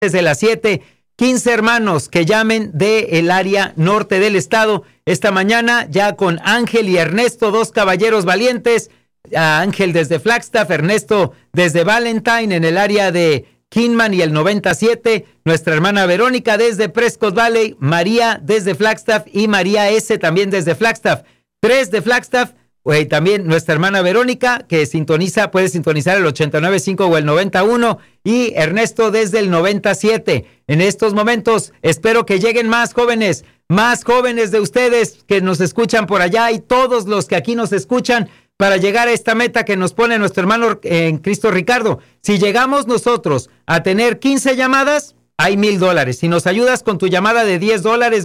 desde las 7, 15 hermanos que llamen del área norte del estado. Esta mañana ya con Ángel y Ernesto, dos caballeros valientes. Ángel desde Flagstaff, Ernesto desde Valentine en el área de Kingman y el 97. Nuestra hermana Verónica desde Prescott Valley. María desde Flagstaff y María S. también desde Flagstaff. 3 de Flagstaff. También nuestra hermana Verónica, que puede sintonizar el 89.5 o el 91, y Ernesto desde el 97. En estos momentos espero que lleguen más jóvenes de ustedes que nos escuchan por allá y todos los que aquí nos escuchan para llegar a esta meta que nos pone nuestro hermano en Cristo Ricardo. Si llegamos nosotros a tener 15 llamadas, hay $1,000. Si nos ayudas con tu llamada de $10,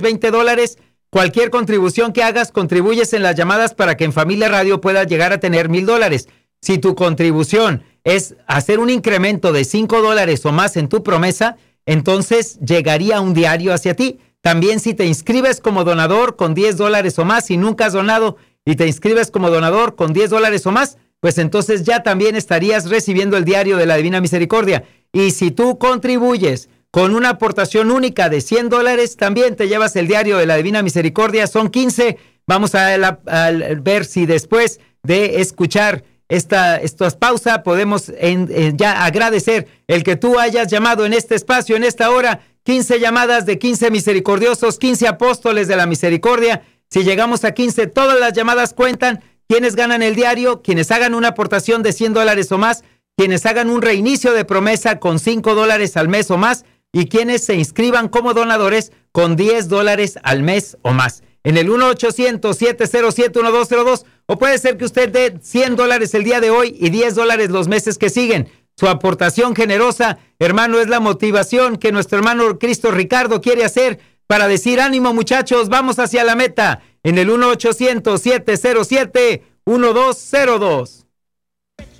$20, cualquier contribución que hagas, contribuyes en las llamadas para que en Familia Radio pueda llegar a tener $1,000. Si tu contribución es hacer un incremento de $5 o más en tu promesa, entonces llegaría un diario hacia ti. También si te inscribes como donador con $10 o más, si nunca has donado y te inscribes como donador con $10 o más, pues entonces ya también estarías recibiendo el diario de la Divina Misericordia. Y si tú contribuyes con una aportación única de $100, también te llevas el diario de la Divina Misericordia. Son 15. Vamos a ver si después de escuchar esta pausa podemos ya agradecer el que tú hayas llamado en este espacio, en esta hora. 15 llamadas de 15 misericordiosos, 15 apóstoles de la misericordia. Si llegamos a 15, todas las llamadas cuentan. Quienes ganan el diario, quienes hagan una aportación de $100 o más, quienes hagan un reinicio de promesa con $5 al mes o más, y quienes se inscriban como donadores con $10 al mes o más. En el 1-800-707-1202, o puede ser que usted dé $100 el día de hoy y $10 los meses que siguen. Su aportación generosa, hermano, es la motivación que nuestro hermano Cristo Ricardo quiere hacer para decir: ánimo muchachos, vamos hacia la meta. En el 1-800-707-1202.